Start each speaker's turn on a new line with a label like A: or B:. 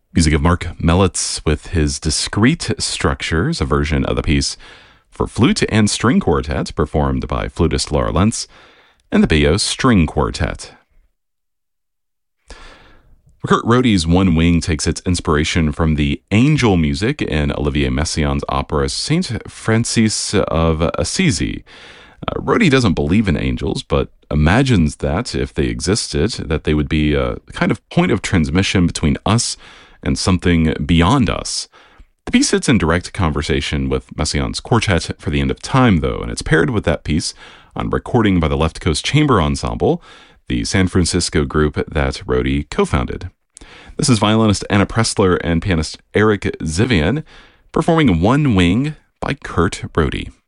A: Music of Mark Melitz with his Discrete Structures, a version of the piece for flute and string quartet performed by flutist Laura Lentz and the Baio String Quartet. Kurt Rohde's One Wing takes its inspiration from the angel music in Olivier Messiaen's opera Saint Francis of Assisi. Rohde doesn't believe in angels, but imagines that if they existed, that they would be a kind of point of transmission between us and something beyond us. The piece sits in direct conversation with Messiaen's Quartet for the End of Time, though, and it's paired with that piece on recording by the Left Coast Chamber Ensemble, the San Francisco group that Rohde co-founded. This is violinist Anna Pressler and pianist Eric Zivian performing One Wing by Kurt Rohde.